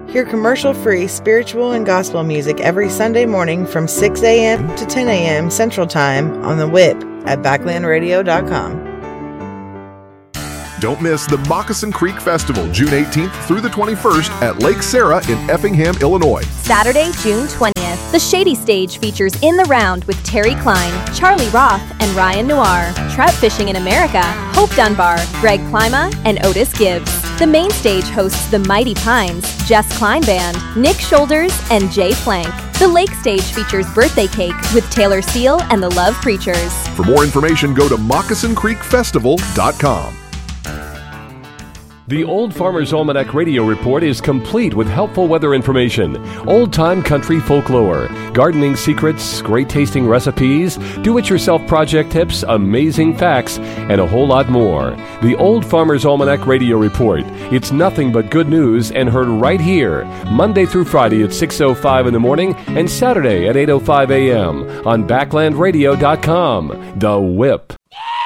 Hear commercial-free spiritual and gospel music every Sunday morning from 6 a.m. to 10 a.m. Central Time on the Whip at backlandradio.com. Don't miss the Moccasin Creek Festival, June 18th through the 21st at Lake Sarah in Effingham, Illinois. Saturday, June 20th. The Shady Stage features In the Round with Terry Klein, Charlie Roth, and Ryan Noir. Trout Fishing in America, Hope Dunbar, Greg Klima, and Otis Gibbs. The main stage hosts the Mighty Pines, Jess Klein Band, Nick Shoulders, and Jay Flank. The Lake Stage features Birthday Cake with Taylor Steele and the Love Preachers. For more information, go to moccasincreekfestival.com. The Old Farmer's Almanac Radio Report is complete with helpful weather information, old-time country folklore, gardening secrets, great-tasting recipes, do-it-yourself project tips, amazing facts, and a whole lot more. The Old Farmer's Almanac Radio Report. It's nothing but good news and heard right here, Monday through Friday at 6:05 in the morning and Saturday at 8:05 a.m. on backlandradio.com. The Whip.